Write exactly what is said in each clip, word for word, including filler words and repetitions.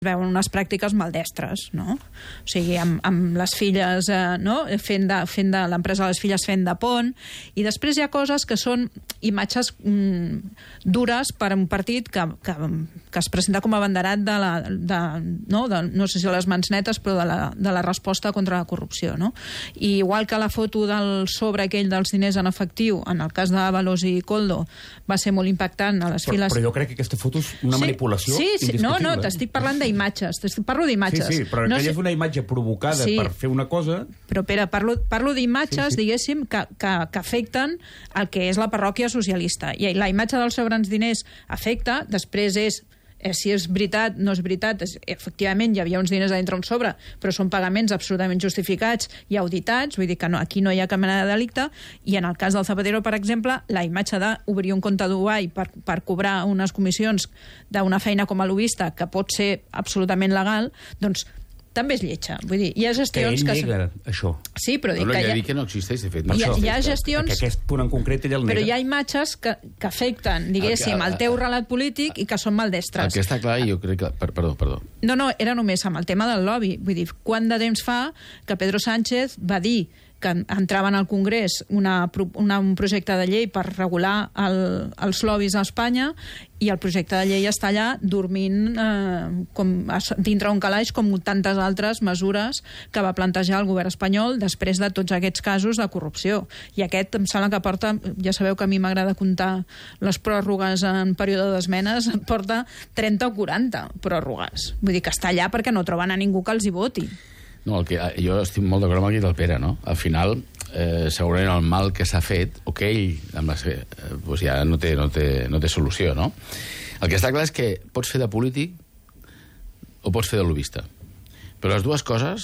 veuen unes pràctiques maldestres, no? O sigui, amb, amb les filles, eh, no? fent de, fent de l'empresa de les filles fent de pont, i després hi ha coses que són imatges mm, dures per a un partit que, que, que es presenta com a abanderat de la, de, no? De, no sé si de les mans netes, però de la, de la resposta contra la corrupció, no? I igual que la foto del sobre aquell dels diners en efectiu, en el cas de Ábalos i Koldo, va ser molt impactant a les però, files... Però jo crec que aquesta foto és una sí, manipulació sí, sí, indiscutible. no, no, t'estic parlant de imatges, parlo d'imatges. Sí, sí, però no aquella sé... és una imatge provocada sí. per fer una cosa... Però, Pere, parlo, parlo d'imatges, sí, sí. diguéssim, que, que, que afecten el que és la parròquia socialista. I la imatge dels sobres diners afecta, després és eh, si és veritat, no és veritat, és, efectivament hi havia uns diners a dintre un sobre, però són pagaments absolutament justificats i auditats, vull dir que no, aquí no hi ha cap mena de delicte, i en el cas del Zapatero, per exemple, la imatge d'obrir un compte a Dubai per, per cobrar unes comissions d'una feina com a lobista, que pot ser absolutament legal, doncs també és lletja. Vull dir, hi ha gestions que... Que ell nega això. Sí, però dic no, que... Hi ha... Hi ha... que no existeix, de fet. Hi ha, no hi ha gestions... Que aquest punt en concret ell el nega. Però hi ha imatges que, que afecten, diguéssim, el, el teu relat polític i que són maldestres. El que està clar, jo crec que... Perdó, perdó. No, no, era només amb el tema del lobby. Vull dir, quant de temps fa que Pedro Sánchez va dir que entrava en el Congrés una, una, un projecte de llei per regular el, els lobbies a Espanya, i el projecte de llei està allà dormint eh, com, dintre un calaix, com tantes altres mesures que va plantejar el govern espanyol després de tots aquests casos de corrupció. I aquest em sembla que porta, ja sabeu que a mi m'agrada comptar les pròrrogues en període d'esmenes, porta trenta o quaranta pròrrogues. Vull dir que està allà perquè no troben a ningú que els hi voti. No, el que, jo estic molt d'acord amb el que del Pere, no? Al final, eh, segurament el mal que s'ha fet, o que ell amb les, eh, doncs ja no té, no, té, no té solució, no? El que està clar és que pots fer de polític o pots fer de lobista. Però les dues coses,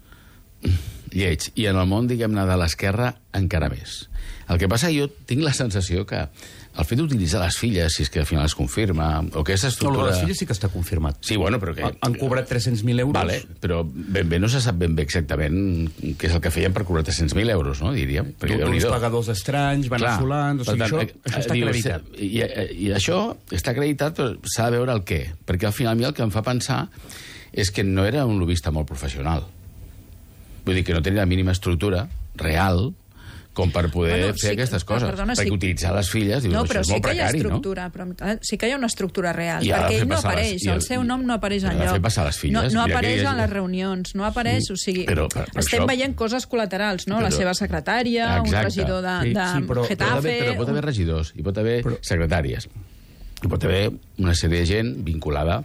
lleig. I en el món, diguem-ne, de l'esquerra, encara més. El que passa, jo tinc la sensació que el fet d'utilitzar les filles, si és que al final es confirma, o que aquesta estructura... No, les filles sí que està confirmat. Sí, bueno, però que... Han cobrat tres-cents mil euros. Vale, però ben bé no se sap ben bé exactament què és el que feien per cobrar tres-cents mil euros, no, diríem. Uns pagadors estranys, veneçolans... O sigui, això, tant, això està diu, acreditat. I, I això està acreditat, però s'ha de veure el què. Perquè al final a mi el que em fa pensar és que no era un lobista molt professional. Vull dir que no tenia la mínima estructura real com per poder bueno, fer sí, aquestes coses. Perdona, perquè sí. Utilitzar les filles, dius, no, això és molt precari, no? Però sí que hi ha una estructura real, I perquè ell no apareix, les, el, el seu nom no apareix enlloc. Ha de fer passar les filles. No, no apareix ha... en les reunions, no apareix, o sigui, però, però, però estem això... veient coses col·laterals, no? Però... La seva secretària, exacte. Un regidor de, de sí, sí, però, Però, Getafe... pot haver, però pot haver regidors, i pot haver però... secretàries, i pot haver una sèrie de gent vinculada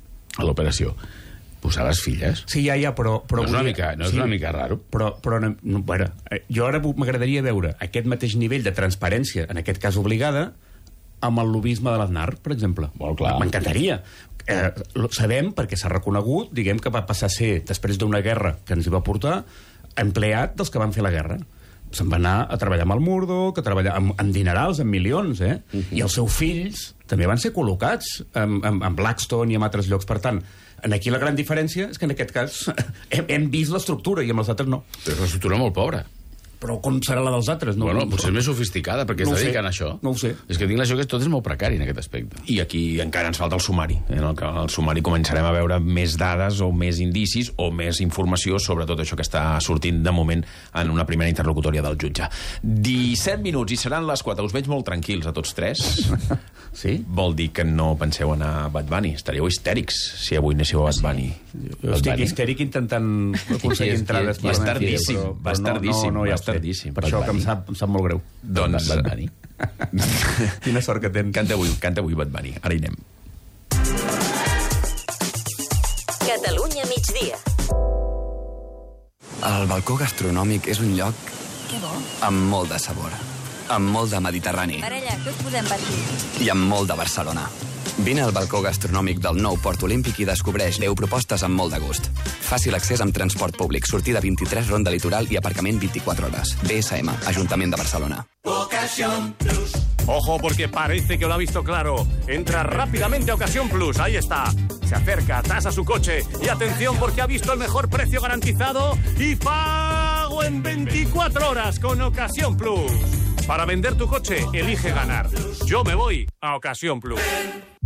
a l'operació. Posar les filles. Sí, ja, ja, però... però no és una mica, no és sí, una mica raro. Però, però no, no, bueno, jo ara m'agradaria veure aquest mateix nivell de transparència, en aquest cas obligada, amb el lobisme de l'Aznar, per exemple. Molt clar. M'encantaria. Eh, sabem, perquè s'ha reconegut, diguem que va passar a ser, després d'una guerra que ens hi va portar, empleat dels que van fer la guerra. Se'n va anar a treballar amb el Murdoch, a treballar amb, amb dinerals, amb milions, eh? Uh -huh. I els seus fills també van ser col·locats amb, amb, amb Blackstone i en altres llocs. Per tant, aquí la gran diferència és que en aquest cas hem, hem vist l'estructura i amb els altres no. Però és una estructura molt pobra. Però com serà la dels altres? No, bueno, no, potser és més sofisticada, perquè no es dediquen a això. No ho sé. És que tinc l'impressió que tot és molt precari en aquest aspecte. I aquí encara ens falta el sumari. En el, el sumari començarem a veure més dades o més indicis o més informació sobre tot això que està sortint de moment en una primera interlocutòria del jutge. disset minuts i seran les quatre. Us veig molt tranquils a tots tres. Sí? Vol dir que no penseu anar a Bad Bunny. Estaríeu histèrics si avui anéssiu a Bad Bunny. Jo estic histèric intentant aconseguir entrades. I és tardíssim. Va tardíssim. No, no, ja tardíssim. Per això que em sap, em sap molt greu. Doncs... Bad Bunny. Quina sort que tens. Canta avui, canta avui Bad Bunny. Ara hi anem. Catalunya migdia. El balcó gastronòmic és un lloc amb molt de sabor, amb molt de Mediterrani. Parella, què us posem per aquí? I amb molt de Barcelona. Vine al balcó gastronòmic del nou Port Olímpic i descobreix deu propostes amb molt de gust. Fàcil accés amb transport públic, sortida vint-i-tres, ronda litoral i aparcament vint-i-quatre hores. B S M, Ajuntament de Barcelona. Ocasión Plus. Ojo, porque parece que lo ha visto claro. Entra rápidamente a Ocasión Plus, ahí está. Se acerca, tasa su coche y atención porque ha visto el mejor precio garantizado y pago en veinticuatro horas con Ocasión Plus. Para vender tu coche, elige ganar. Yo me voy a Ocasión Plus.